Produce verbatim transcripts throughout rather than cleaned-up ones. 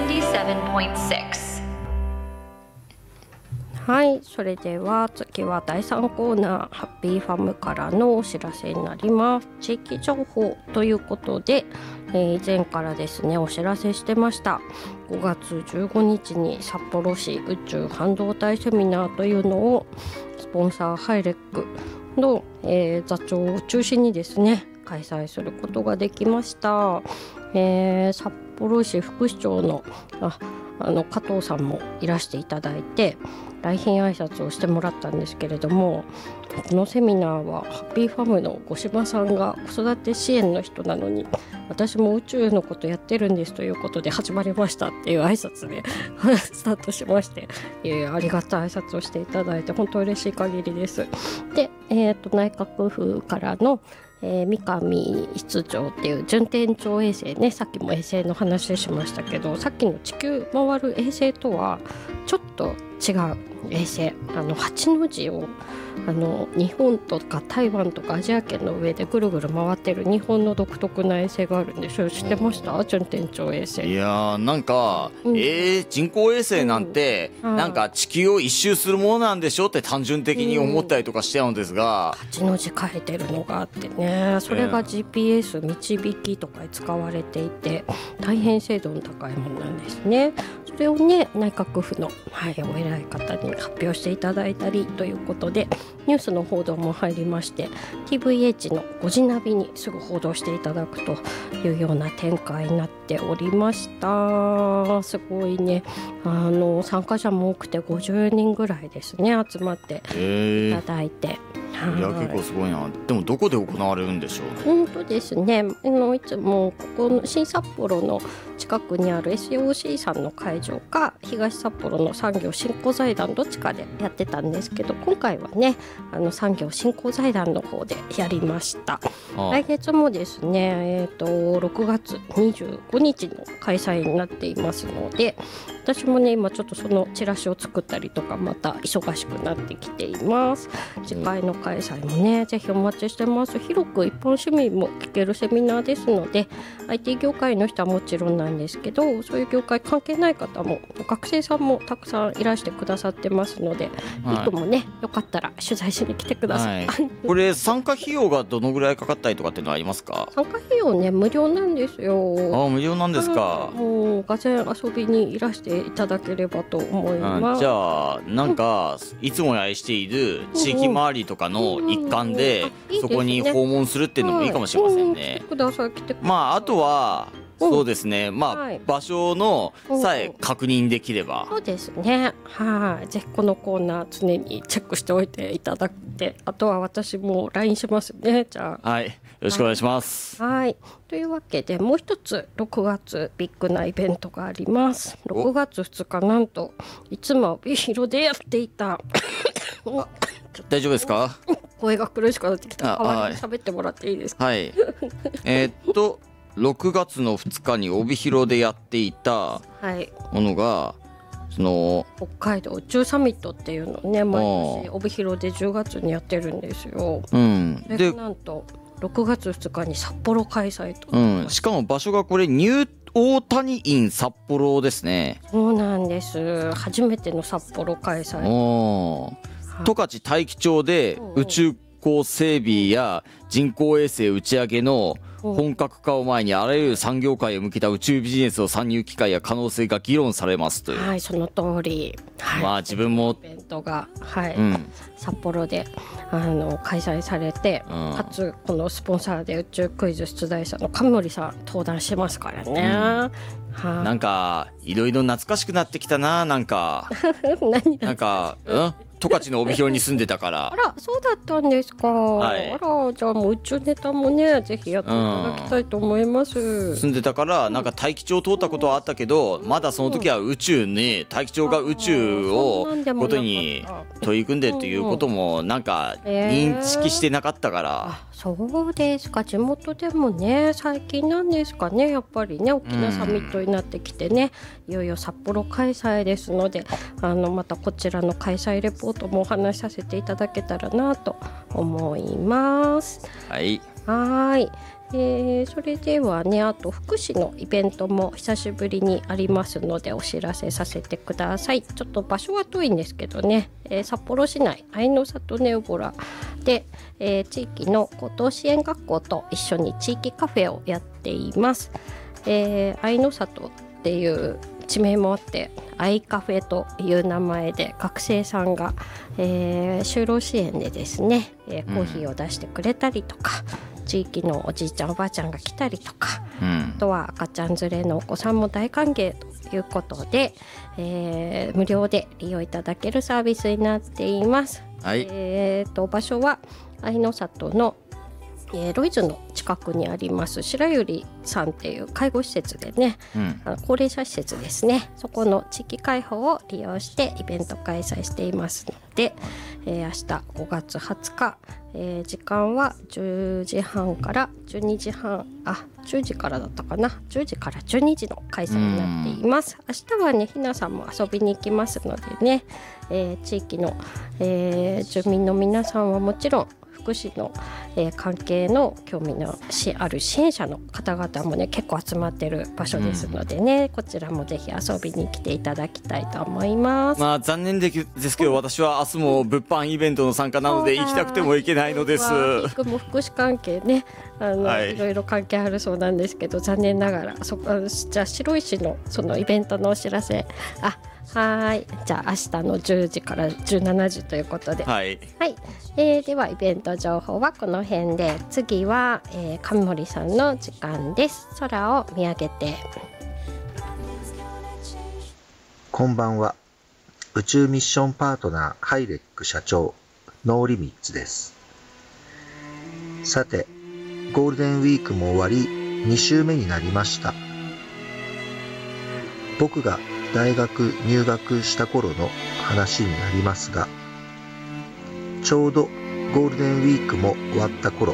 はい、それでは次はだいさんコーナーハッピーファムからのお知らせになります。地域情報ということで、えー、以前からですねお知らせしてましたごがつじゅうごにちに札幌市宇宙半導体セミナーというのをスポンサーハイレックの、えー、座長を中心にですね開催することができました。えー、札幌市副市長のああの加藤さんもいらしていただいて来賓挨拶をしてもらったんですけれども、このセミナーはハッピーファムの五島さんが子育て支援の人なのに私も宇宙のことやってるんですということで始まりましたっていう挨拶でスタートしまして、えー、ありがたい挨拶をしていただいて本当嬉しい限りです。で、えー、と内閣府からのえー、三上室長っていう順天頂衛星ね、さっきも衛星の話しましたけどさっきの地球回る衛星とはちょっと違う衛星、あのはちの字をあの日本とか台湾とかアジア圏の上でぐるぐる回ってる日本の独特な衛星があるんですよ。知ってました？順天頂衛星。 いやーなんか、うん、えー、人工衛星なんて、うん、なんか地球を一周するものなんでしょって単純的に思ったりとかしてたのですが、 はちの字書いてるのがあってね、それが ジーピーエス 導きとかに使われていて大変精度の高いものなんですね。それをね内閣府の、はい、お偉い方に発表していただいたりということでニュースの報道も入りまして ティーブイエイチ のごじナビにすぐ報道していただくというような展開になっておりました。すごいね、あの参加者も多くてごじゅうにんぐらいですね集まっていただいて、 いや結構すごいな。でもどこで行われるんでしょうね。 本当ですね、あのいつもここの新札幌の近くにある エスオーシー さんの会場か東札幌の産業振興財団どっちかでやってたんですけど、今回はねあの産業振興財団の方でやりました。ああ来月もですね、えー、とろくがつにじゅうごにちの開催になっていますので、私もね今ちょっとそのチラシを作ったりとかまた忙しくなってきています。次回の開催もねぜひお待ちしてます。広く一般市民も聞けるセミナーですので アイティー 業界の人はもちろんなんですけど、そういう業界関係ない方も学生さんもたくさんいらしてくださってますので、はい、いくもねよかったら取材しに来てください、はい、 これ参加費用がどのぐらいかかったりとかっていうのはありますか？ 参加費用ね無料なんですよ。 あ無料なんですか。 もうがぜん遊びにいらしていただければと思います。 じゃあなんか、うん、いつも愛している地域周りとかの一環で、うんうん、そこに訪問するっていうのもいいかもしれませんね、はい、 来てください来てください。 まああとはそうですね、まあ、はい、場所のさえ確認できれば、 そうですね、はい、ぜひこのコーナー常にチェックしておいていただいて、あとは私も ライン しますね。じゃあはいよろしくお願いします。 はい、はい、というわけでもう一つろくがつビッグなイベントがあります。ろくがつふつかなんといつも帯広でやっていた大丈夫ですか？ 声が苦しくなってきた。代わりに喋ってもらっていいですか？ はいえー、っとろくがつのふつかに帯広でやっていたものが、はい、その北海道宇宙サミットっていうのをね毎年帯広でじゅうがつにやってるんですよ、うん、でなんとろくがつふつかに札幌開催と、 うん、しかも場所がこれニュー大谷院札幌ですね。 そうなんです。初めての札幌開催。 お十勝大樹町で宇宙港整備や人工衛星打ち上げの本格化を前にあらゆる産業界へ向けた宇宙ビジネスの参入機会や可能性が議論されますという。 はいその通り、はい、 まあ自分もイベントが、はいうん、札幌であの開催されて、うん、かつこのスポンサーで宇宙クイズ出題者の上森さん登壇しますからね、うんはなんかいろいろ懐かしくなってきたな。なんか何なんかうん十勝の帯広に住んでたからあらそうだったんですか、はい、あらじゃあもう宇宙ネタもねぜひやっていただきたいと思います、うん、 住んでたからなんか大気町通ったことはあったけど、うん、まだその時は宇宙に大気町が宇宙をことに取り組んでっていうこともなんか認識してなかったから、 えー、あそうですか。地元でもね最近なんですかねやっぱりね大きなサミットになってきてね、うん、いよいよ札幌開催ですのであのまたこちらの開催レポートもお話しさせていただけたらなと思います。 はいはいえー、それではね、あと福祉のイベントも久しぶりにありますのでお知らせさせてください。ちょっと場所は遠いんですけどね、えー、札幌市内愛の里ネウボラで、えー、地域の高等支援学校と一緒に地域カフェをやっています。えー、愛の里っていう地名もあってアイカフェという名前で学生さんが、えー、就労支援でですね、えー、コーヒーを出してくれたりとか、うん、地域のおじいちゃんおばあちゃんが来たりとか、うん、あとは赤ちゃん連れのお子さんも大歓迎ということで、えー、無料で利用いただけるサービスになっています。はい、えー、と場所は愛の里のえー、ロイズの近くにあります白百合さんっていう介護施設でね、うん、あの高齢者施設ですね、そこの地域開放を利用してイベント開催していますので、えー、明日ごがつはつか、えー、時間はじゅうじはんからじゅうにじはん、あじゅうじからだったかな、じゅうじからじゅうにじの開催になっています。明日はねひなさんも遊びに行きますのでね、えー、地域の、えー、住民の皆さんはもちろん福祉の、えー、関係の興味のある支援者の方々もね結構集まってる場所ですのでね、うん、こちらもぜひ遊びに来ていただきたいと思います。 まあ残念ですけど、私は明日も物販イベントの参加なので行きたくても行けないのです。 僕も福祉関係ね、あの、はい、いろいろ関係あるそうなんですけど、残念ながらそこじゃあ白石のそのイベントのお知らせ、あはい、じゃあ明日のじゅうじからじゅうしちじということで、はい、はい、えー、ではイベント情報はこの辺で、次は、えー、上森さんの時間です。空を見上げて。 こんばんは。宇宙ミッションパートナーハイレック社長ノーリミッツです。さて、ゴールデンウィークも終わりに週目になりました。僕が大学入学した頃の話になりますが、ちょうどゴールデンウィークも終わった頃、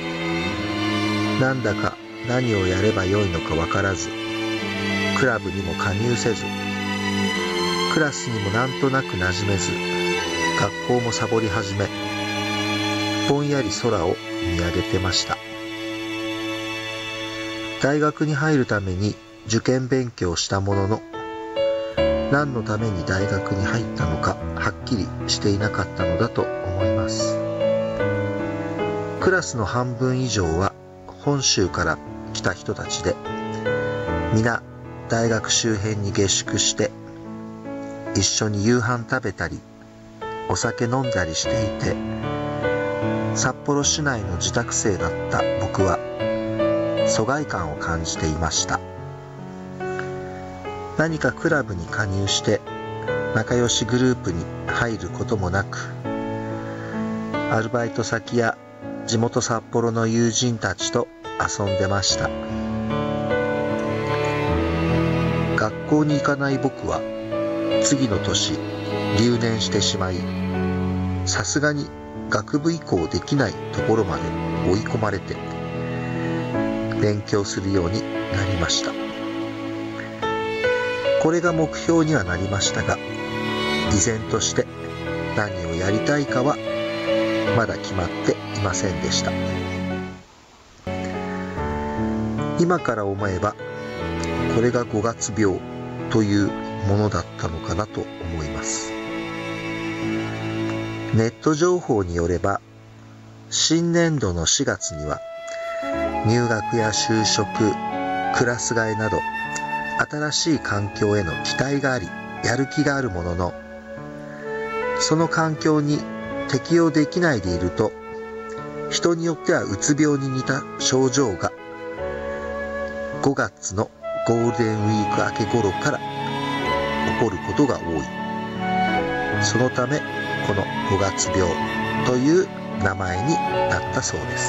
なんだか何をやればよいのかわからず、クラブにも加入せず、クラスにもなんとなく馴染めず、学校もサボり始め、ぼんやり空を見上げてました。大学に入るために受験勉強したものの、何のために大学に入ったのかはっきりしていなかったのだと思います。クラスの半分以上は本州から来た人たちで、皆大学周辺に下宿して一緒に夕飯食べたりお酒飲んだりしていて、札幌市内の自宅生だった僕は疎外感を感じていました。何かクラブに加入して仲良しグループに入ることもなく、アルバイト先や地元札幌の友人たちと遊んでました。学校に行かない僕は次の年留年してしまい、さすがに学部移行できないところまで追い込まれて勉強するようになりました。これが目標にはなりましたが、依然として何をやりたいかはまだ決まっていませんでした。今から思えばこれがごがつ病というものだったのかなと思います。ネット情報によれば、新年度のしがつには入学や就職、クラス替えなど新しい環境への期待があり、やる気があるものの、その環境に適応できないでいると、人によってはうつ病に似た症状がごがつのゴールデンウィーク明け頃から起こることが多い。そのためこのごがつ病という名前になったそうです。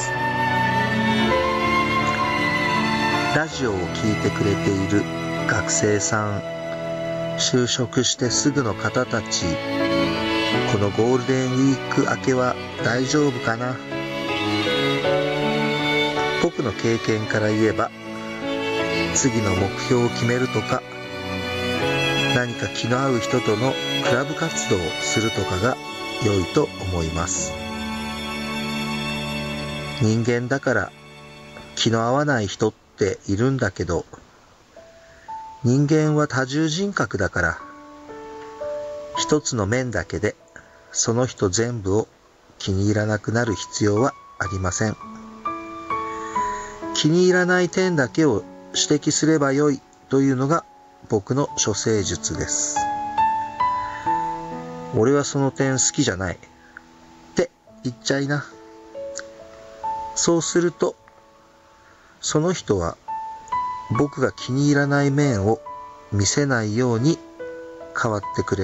ラジオを聞いてくれている学生さん、就職してすぐの方たち、このゴールデンウィーク明けは大丈夫かな。僕の経験から言えば、次の目標を決めるとか、何か気の合う人とのクラブ活動をするとかが良いと思います。人間だから気の合わない人っているんだけど、人間は多重人格だから、一つの面だけでその人全部を気に入らなくなる必要はありません。気に入らない点だけを指摘すればよいというのが僕の処世術です。俺はその点好きじゃないって言っちゃいな。そうすると、その人は僕が気に入らない面を見せないように変わってくれる。